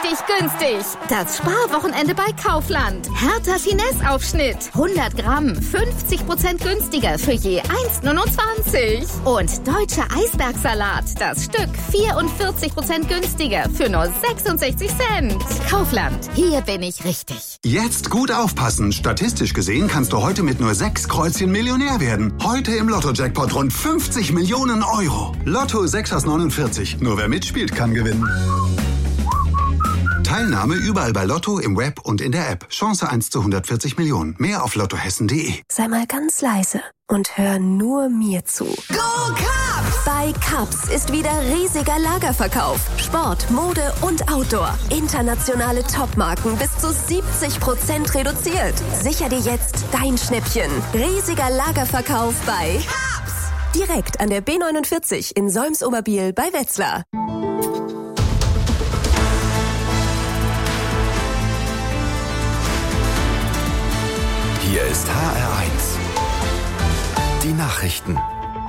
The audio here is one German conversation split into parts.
richtig günstig. Das Sparwochenende bei Kaufland. Hertha Finesse-Aufschnitt. 100 Gramm, 50% günstiger für je 1,29. Und deutscher Eisbergsalat. Das Stück 44% günstiger für nur 66 Cent. Kaufland. Hier bin ich richtig. Jetzt gut aufpassen. Statistisch gesehen kannst du heute mit nur 6 Kreuzchen Millionär werden. Heute im Lotto-Jackpot rund 50 Millionen Euro. Lotto 6 aus 49. Nur wer mitspielt, kann gewinnen. Teilnahme überall bei Lotto, im Web und in der App. Chance 1 zu 140 Millionen. Mehr auf lottohessen.de. Sei mal ganz leise und hör nur mir zu. Go Cubs! Bei Cubs ist wieder riesiger Lagerverkauf. Sport, Mode und Outdoor. Internationale Topmarken bis zu 70% reduziert. Sicher dir jetzt dein Schnäppchen. Riesiger Lagerverkauf bei Cubs! Direkt an der B49 in Solms-Oberbiel bei Wetzlar. Hier ist HR1. Die Nachrichten.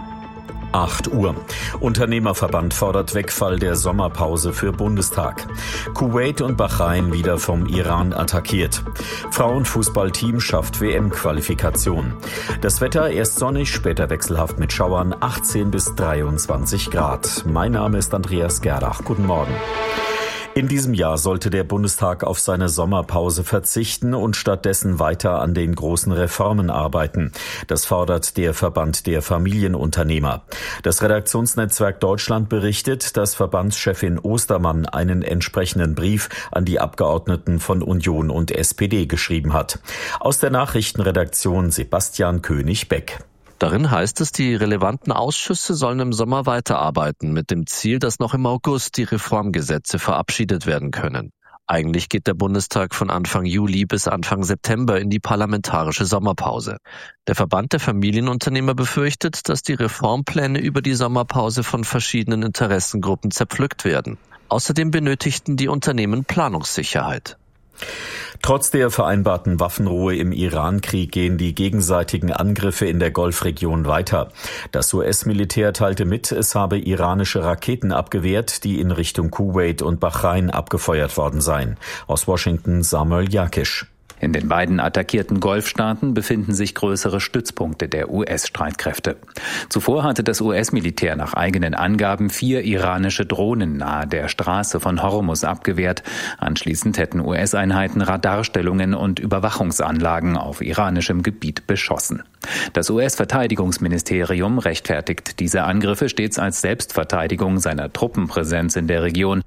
8 Uhr. Unternehmerverband fordert Wegfall der Sommerpause für Bundestag. Kuwait und Bahrain wieder vom Iran attackiert. Frauenfußballteam schafft WM-Qualifikation. Das Wetter erst sonnig, später wechselhaft mit Schauern, 18 bis 23 Grad. Mein Name ist Andreas Gerdach. Guten Morgen. In diesem Jahr sollte der Bundestag auf seine Sommerpause verzichten und stattdessen weiter an den großen Reformen arbeiten. Das fordert der Verband der Familienunternehmer. Das Redaktionsnetzwerk Deutschland berichtet, dass Verbandschefin Ostermann einen entsprechenden Brief an die Abgeordneten von Union und SPD geschrieben hat. Aus der Nachrichtenredaktion Sebastian König-Beck. Darin heißt es, die relevanten Ausschüsse sollen im Sommer weiterarbeiten, mit dem Ziel, dass noch im August die Reformgesetze verabschiedet werden können. Eigentlich geht der Bundestag von Anfang Juli bis Anfang September in die parlamentarische Sommerpause. Der Verband der Familienunternehmer befürchtet, dass die Reformpläne über die Sommerpause von verschiedenen Interessengruppen zerpflückt werden. Außerdem benötigten die Unternehmen Planungssicherheit. Trotz der vereinbarten Waffenruhe im Iran-Krieg gehen die gegenseitigen Angriffe in der Golfregion weiter. Das US-Militär teilte mit, es habe iranische Raketen abgewehrt, die in Richtung Kuwait und Bahrain abgefeuert worden seien. Aus Washington Samuel Jakisch. In den beiden attackierten Golfstaaten befinden sich größere Stützpunkte der US-Streitkräfte. Zuvor hatte das US-Militär nach eigenen Angaben 4 iranische Drohnen nahe der Straße von Hormuz abgewehrt. Anschließend hätten US-Einheiten Radarstellungen und Überwachungsanlagen auf iranischem Gebiet beschossen. Das US-Verteidigungsministerium rechtfertigt diese Angriffe stets als Selbstverteidigung seiner Truppenpräsenz in der Region.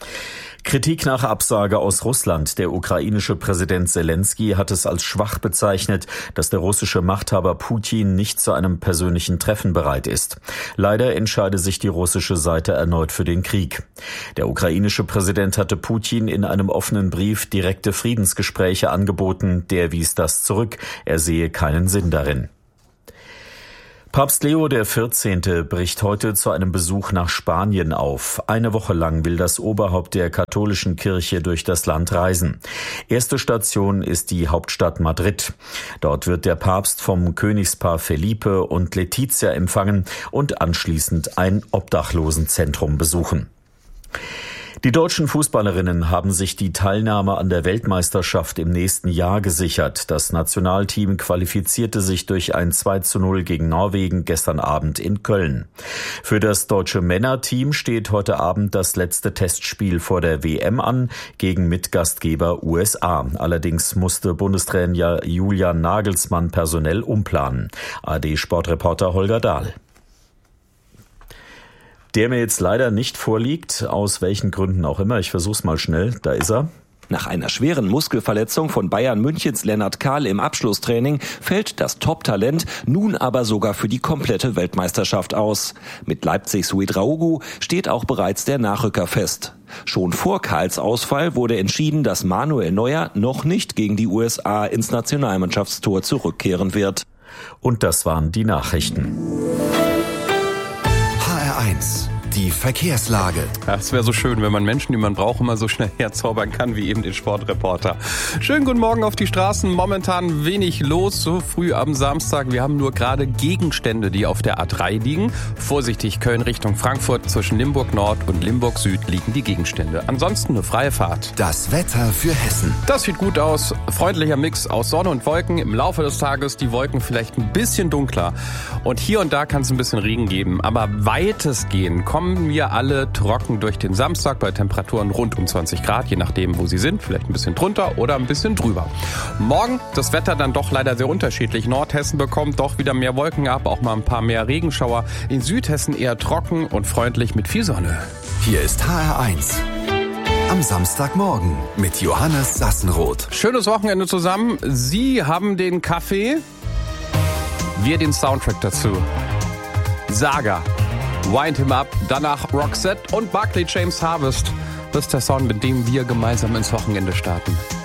Kritik nach Absage aus Russland. Der ukrainische Präsident Selensky hat es als schwach bezeichnet, dass der russische Machthaber Putin nicht zu einem persönlichen Treffen bereit ist. Leider entscheide sich die russische Seite erneut für den Krieg. Der ukrainische Präsident hatte Putin in einem offenen Brief direkte Friedensgespräche angeboten. Der wies das zurück. Er sehe keinen Sinn darin. Papst Leo XIV. Bricht heute zu einem Besuch nach Spanien auf. Eine Woche lang will das Oberhaupt der katholischen Kirche durch das Land reisen. Erste Station ist die Hauptstadt Madrid. Dort wird der Papst vom Königspaar Felipe und Letizia empfangen und anschließend ein Obdachlosenzentrum besuchen. Die deutschen Fußballerinnen haben sich die Teilnahme an der Weltmeisterschaft im nächsten Jahr gesichert. Das Nationalteam qualifizierte sich durch ein 2:0 gegen Norwegen gestern Abend in Köln. Für das deutsche Männerteam steht heute Abend das letzte Testspiel vor der WM an, gegen Mitgastgeber USA. Allerdings musste Bundestrainer Julian Nagelsmann personell umplanen. ARD-Sportreporter Holger Dahl. Der mir jetzt leider nicht vorliegt, aus welchen Gründen auch immer. Ich versuch's mal schnell. Da ist er. Nach einer schweren Muskelverletzung von Bayern Münchens Lennart Kahl im Abschlusstraining fällt das Top-Talent nun aber sogar für die komplette Weltmeisterschaft aus. Mit Leipzigs Ouedraogo steht auch bereits der Nachrücker fest. Schon vor Kahls Ausfall wurde entschieden, dass Manuel Neuer noch nicht gegen die USA ins Nationalmannschaftstor zurückkehren wird. Und das waren die Nachrichten. HR1 Die Verkehrslage. Ja, es wäre so schön, wenn man Menschen, die man braucht, immer so schnell herzaubern kann wie eben den Sportreporter. Schönen guten Morgen auf die Straßen. Momentan wenig los, so früh am Samstag. Wir haben nur gerade Gegenstände, die auf der A3 liegen. Vorsichtig, Köln Richtung Frankfurt. Zwischen Limburg Nord und Limburg Süd liegen die Gegenstände. Ansonsten eine freie Fahrt. Das Wetter für Hessen. Das sieht gut aus. Freundlicher Mix aus Sonne und Wolken. Im Laufe des Tages die Wolken vielleicht ein bisschen dunkler. Und hier und da kann es ein bisschen Regen geben. Aber weitestgehend kommen wir alle trocken durch den Samstag bei Temperaturen rund um 20 Grad. Je nachdem, wo sie sind. Vielleicht ein bisschen drunter oder ein bisschen drüber. Morgen das Wetter dann doch leider sehr unterschiedlich. Nordhessen bekommt doch wieder mehr Wolken ab. Auch mal ein paar mehr Regenschauer. In Südhessen eher trocken und freundlich mit viel Sonne. Hier ist HR1. Am Samstagmorgen mit Johannes Sassenroth. Schönes Wochenende zusammen. Sie haben den Kaffee, wir den Soundtrack dazu. Saga, Wind Him Up, danach Roxette und Barclay James Harvest. Das ist der Sound, mit dem wir gemeinsam ins Wochenende starten.